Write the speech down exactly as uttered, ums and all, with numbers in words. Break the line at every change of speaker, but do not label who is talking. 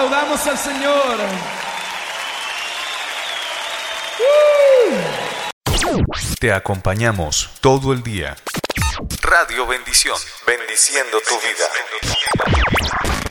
Aplaudamos al Señor.
Te acompañamos todo el día. Radio Bendición, bendiciendo tu vida.